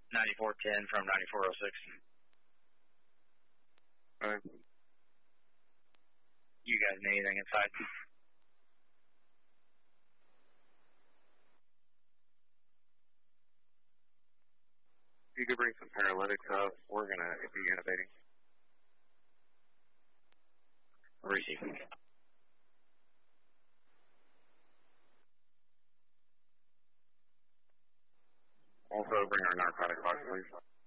9410 from 9406. You guys need anything inside? You could bring some paralytics up. We're going to be innovating. Receiving. Also, bring our narcotic box, please.